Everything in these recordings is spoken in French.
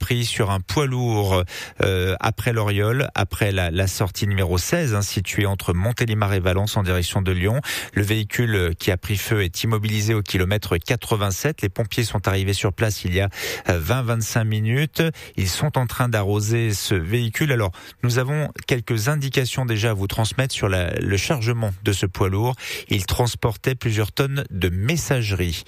pris sur un poids lourd après l'Oriol, après la sortie numéro 16, située entre Montélimar et Valence en direction de Lyon. Le véhicule qui a pris feu est immobilisé au kilomètre 87. Les pompiers sont arrivés sur place il y a 20-25 minutes. Ils sont en train d'arroser ce véhicule. Alors, nous avons quelques indications déjà à vous transmettre sur le chargement de ce poids lourd. Il transportait plusieurs tonnes de messagerie.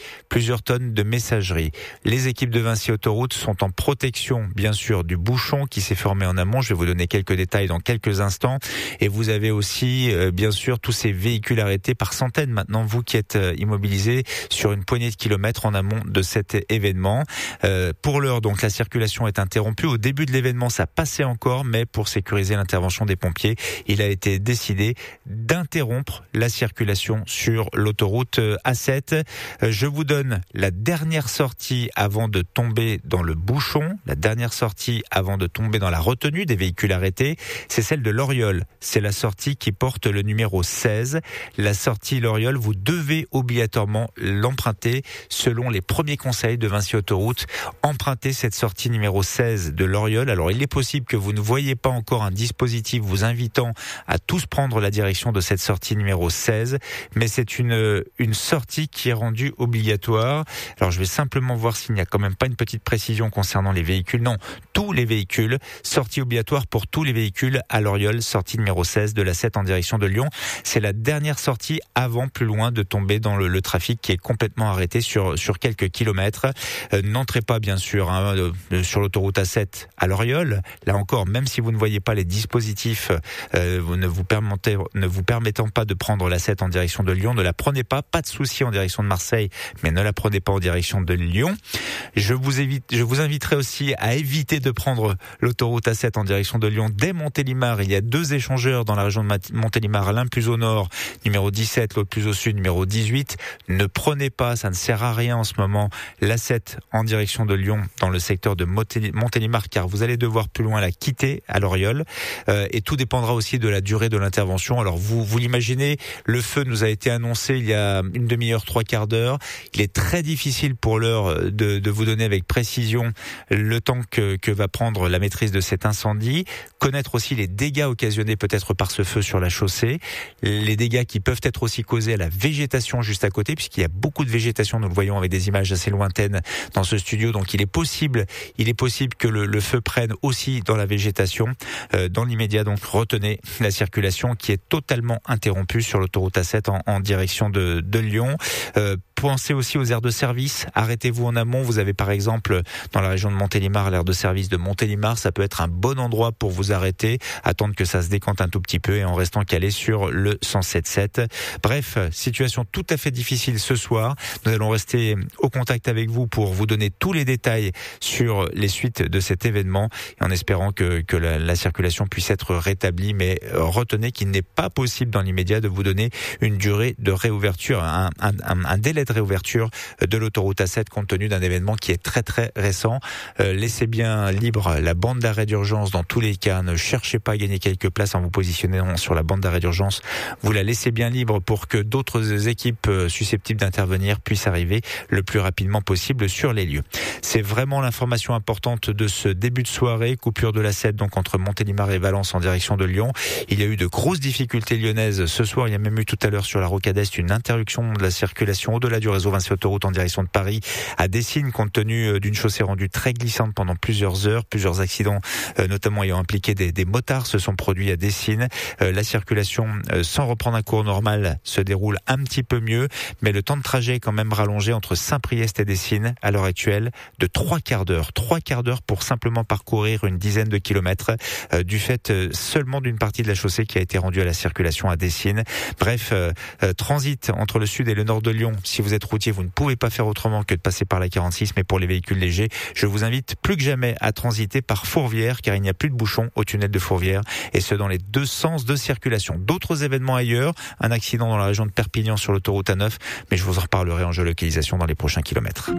Les équipes de Vinci Autoroute sont en protection, bien sûr, du bouchon qui s'est formé en amont. Je vais vous donner quelques détails dans quelques instants. Et vous avez aussi, bien sûr, tous ces véhicules arrêtés par centaines maintenant, vous qui êtes immobilisés sur une poignée de kilomètres en amont de cet événement. Pour l'heure, donc, la circulation est interrompue. Au début de l'événement, ça passait encore, mais pour sécuriser l'intervention des pompiers, il a été décidé d'interrompre la circulation sur l'autoroute A7. Je vous donne la dernière sortie avant de tomber dans le bouchon, la dernière sortie avant de tomber dans la retenue des véhicules arrêtés, c'est celle de l'Oriol. C'est la sortie qui porte le numéro 16. La sortie l'Oriol, vous devez obligatoirement l'emprunter selon les premiers conseils de Vinci Autoroute. Empruntez cette sortie numéro 16 de l'Oriol. Alors, il est possible que vous ne voyez pas encore un dispositif vous invitant à tous prendre la direction de cette sortie numéro 16, mais c'est une sortie qui est rendue obligatoire. Alors, je vais simplement voir s'il n'y a quand même pas une petite précision concernant les véhicules. Non, tous les véhicules, sortie obligatoire pour tous les véhicules à l'Oriol, sortie numéro 16 de la 7 en direction de Lyon. C'est la dernière sortie avant, plus loin, de tomber dans le trafic qui est complètement arrêté sur quelques kilomètres. N'entrez pas, bien sûr, sur l'autoroute A7 à l'Oriol. Là encore, même si vous ne voyez pas les dispositifs ne vous permettant pas de prendre la 7 en direction de Lyon, ne la prenez pas. Pas de souci en direction de Marseille, mais ne la prenez pas en direction de Lyon. Je vous inviterai aussi à éviter de prendre l'autoroute A7 en direction de Lyon dès Montélimar. Il y a 2 échangeurs dans la région de Montélimar, l'un plus au nord, numéro 17, l'autre plus au sud, numéro 18. Ne prenez pas, ça ne sert à rien en ce moment, l'A7 en direction de Lyon dans le secteur de Montélimar, car vous allez devoir plus loin la quitter à l'Oriol. Et tout dépendra aussi de la durée de l'intervention. Alors vous l'imaginez, le feu nous a été annoncé il y a une demi-heure, 3/4 d'heure. Il est très difficile pour l'heure de vous donner avec précision le temps que va prendre la maîtrise de cet incendie. Connaître aussi les dégâts occasionnés peut-être par ce feu sur la chaussée. Les dégâts qui peuvent être aussi causés à la végétation juste à côté, puisqu'il y a beaucoup de végétation, nous le voyons avec des images assez lointaines dans ce studio. Donc il est possible que le feu prenne aussi dans la végétation. Dans l'immédiat, donc, retenez la circulation qui est totalement interrompue sur l'autoroute A7 en direction de Lyon. Pensez aussi aux aires de service. Arrêtez-vous en amont. Vous avez par exemple dans la région de Montélimar l'aire de service de Montélimar. Ça peut être un bon endroit pour vous arrêter, attendre que ça se décante un tout petit peu et en restant calé sur le 107.7. Bref, situation tout à fait difficile ce soir. Nous allons rester au contact avec vous pour vous donner tous les détails sur les suites de cet événement et en espérant que la circulation puisse être rétablie. Mais retenez qu'il n'est pas possible dans l'immédiat de vous donner une durée de réouverture, un délai de réouverture de l'autoroute A7 compte tenu d'un événement qui est très très récent. Laissez bien libre la bande d'arrêt d'urgence dans tous les cas. Ne cherchez pas à gagner quelques places en vous positionnant sur la bande d'arrêt d'urgence. Vous la laissez bien libre pour que d'autres équipes susceptibles d'intervenir puissent arriver le plus rapidement possible sur les lieux. C'est vraiment l'information importante de ce début de soirée. Coupure de la 7 donc entre Montélimar et Valence en direction de Lyon. Il y a eu de grosses difficultés lyonnaises ce soir. Il y a même eu tout à l'heure sur la rocade Est une interruption de la circulation au-delà du réseau Vinci Autoroute en direction de Paris à Dessines compte tenu d'une chaussée rendue très glissante pendant plusieurs heures. Plusieurs accidents notamment ayant impliqué des motards se sont produits à Dessines. La circulation sans reprendre un cours normal se déroule un petit peu mieux, mais le temps de trajet est quand même rallongé entre Saint-Priest et Dessines à l'heure actuelle de 3/4 d'heure. 3/4 d'heure pour simplement parcourir une dizaine de kilomètres du fait seulement d'une partie de la chaussée qui a été rendue à la circulation à Dessines. Bref, transit entre le sud et le nord de Lyon. Si vous êtes routier, vous ne pouvez pas faire autrement que de passer par la 46, mais pour les véhicules légers, je vous invite plus que jamais à transiter par Fourvière, car il n'y a plus de bouchons au tunnel de Fourvière, et ce dans les deux sens de circulation. D'autres événements ailleurs, un accident dans la région de Perpignan sur l'autoroute A9, mais je vous en reparlerai en géolocalisation dans les prochains kilomètres.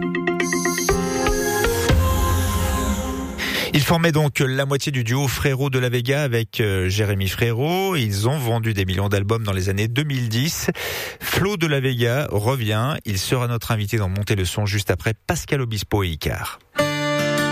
Ils formaient donc la moitié du duo Frérot de la Vega avec Jérémy Frérot. Ils ont vendu des millions d'albums dans les années 2010. Flo de la Vega revient. Il sera notre invité dans Monter le son juste après Pascal Obispo et Icare.